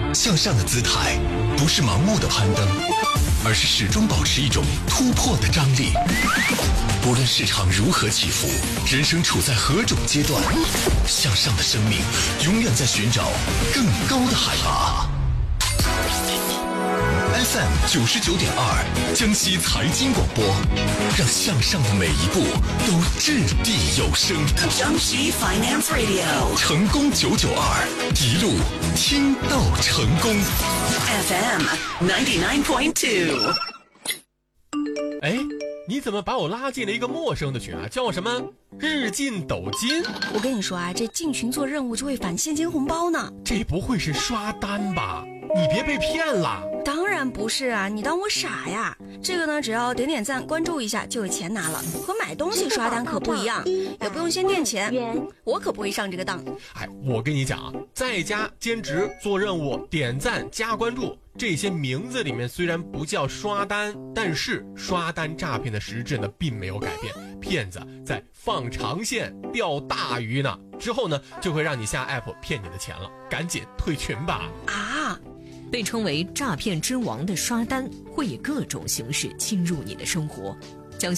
向上的姿态不是盲目的攀登，而是始终保持一种突破的张力。不论市场如何起伏，人生处在何种阶段，向上的生命永远在寻找更高的海拔。FM 99.2江西财经广播，让向上的每一步都掷地有声。 江西 Finance Radio， 成功992，一路听到成功。 FM 99.2。 哎，你怎么把我拉进了一个陌生的群啊？叫什么日进斗金？ 我跟你说啊，这进群做任务就会返现金红包呢。 这不会是刷单吧？你别被骗了。 当然不是啊，你当我傻呀？这个呢，只要点点赞关注一下就有钱拿了，和买东西刷单可不一样，也不用先垫钱，我可不会上这个当。 哎，我跟你讲啊，在家兼职做任务点赞加关注，这些名字里面虽然不叫刷单，但是刷单诈骗的实质呢并没有改变，骗子在放长线钓大鱼呢，之后呢就会让你下 app 骗你的钱了，赶紧退群吧。 啊， 被称为诈骗之王的刷单会以各种形式侵入你的生活，